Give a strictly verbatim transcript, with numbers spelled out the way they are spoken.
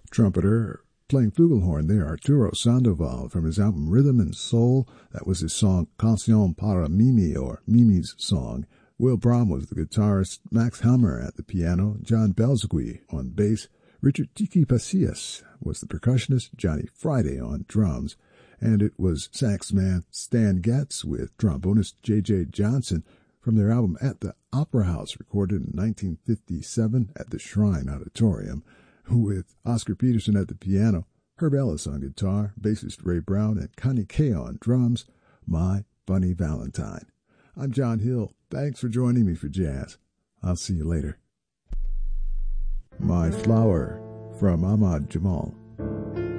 Trumpeter playing flugelhorn there, Arturo Sandoval, from his album Rhythm and Soul. That was his song Canción para Mimi, or Mimi's Song. Will Brahm was the guitarist, Max Hammer at the piano, John Belzegui on bass, Richard Tiki Pasillas was the percussionist, Johnny Friday on drums, and it was sax man Stan Getz with trombonist J J Johnson from their album At the Opera House, recorded in nineteen fifty-seven at the Shrine Auditorium, with Oscar Peterson at the piano, Herb Ellis on guitar, bassist Ray Brown, and Connie Kay on drums. My Funny Valentine. I'm John Hill. Thanks for joining me for jazz. I'll see you later. My Flower from Ahmad Jamal.